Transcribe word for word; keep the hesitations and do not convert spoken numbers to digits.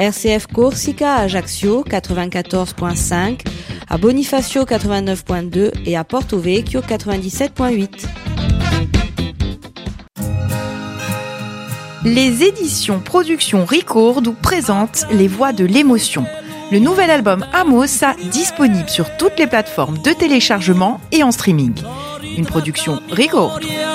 R C F Corsica à Ajaccio quatre-vingt-quatorze virgule cinq, à Bonifacio quatre-vingt-neuf virgule deux et à Porto Vecchio quatre-vingt-dix-sept virgule huit. Les éditions Productions Record nous présentent Les Voix de l'émotion. Le nouvel album Amosa, disponible sur toutes les plateformes de téléchargement et en streaming. Une production Record.